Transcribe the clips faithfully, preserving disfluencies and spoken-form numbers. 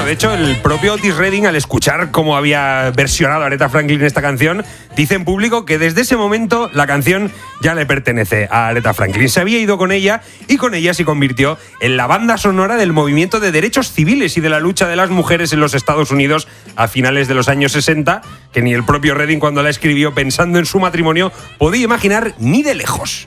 Bueno, de hecho, el propio Otis Redding, al escuchar cómo había versionado Aretha Franklin esta canción, dice en público que desde ese momento la canción ya le pertenece a Aretha Franklin. Se había ido con ella y con ella se convirtió en la banda sonora del movimiento de derechos civiles y de la lucha de las mujeres en los Estados Unidos a finales de los años sesenta, que ni el propio Redding, cuando la escribió pensando en su matrimonio, podía imaginar ni de lejos.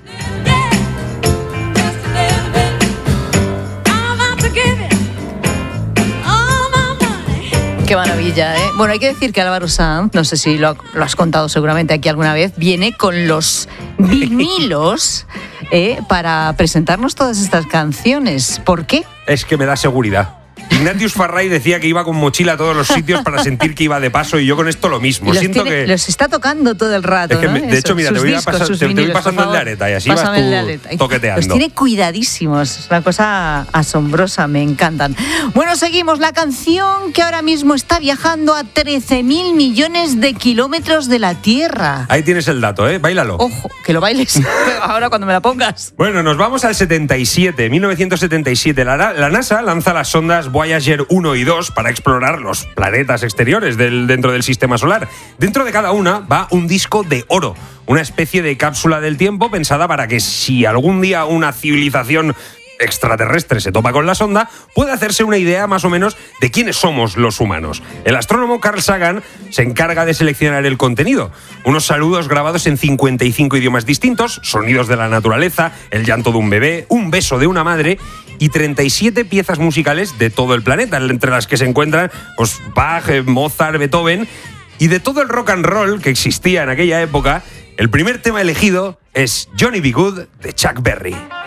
Qué maravilla, ¿eh? Bueno, hay que decir que Álvaro Sanz, no sé si lo, lo has contado seguramente aquí alguna vez, viene con los vinilos eh, para presentarnos todas estas canciones. ¿Por qué? Es que me da seguridad. Ignatius Farray decía que iba con mochila a todos los sitios para sentir que iba de paso, y yo con esto lo mismo. Los, Siento tiene, que los está tocando todo el rato, es que me, ¿no? de Eso, hecho, mira, te voy, discos, a pasar, te, vinilos, te voy pasando el de Aretha y así Pásame vas tú toqueteando. Los tiene cuidadísimos, es una cosa asombrosa, me encantan. Bueno, seguimos. La canción que ahora mismo está viajando a trece mil millones de kilómetros de la Tierra. Ahí tienes el dato, ¿eh? Báilalo. Ojo, que lo bailes ahora cuando me la pongas. Bueno, nos vamos al setenta y siete, mil novecientos setenta y siete. La, la NASA lanza las sondas Voyager uno y dos para explorar los planetas exteriores del, dentro del sistema solar. Dentro de cada una va un disco de oro, una especie de cápsula del tiempo pensada para que si algún día una civilización extraterrestre se topa con la sonda, puede hacerse una idea más o menos de quiénes somos los humanos. El astrónomo Carl Sagan se encarga de seleccionar el contenido. Unos saludos grabados en cincuenta y cinco idiomas distintos, sonidos de la naturaleza, el llanto de un bebé, un beso de una madre y treinta y siete piezas musicales de todo el planeta, entre las que se encuentran pues, Bach, Mozart, Beethoven. Y de todo el rock and roll que existía en aquella época, el primer tema elegido es Johnny B. Good de Chuck Berry.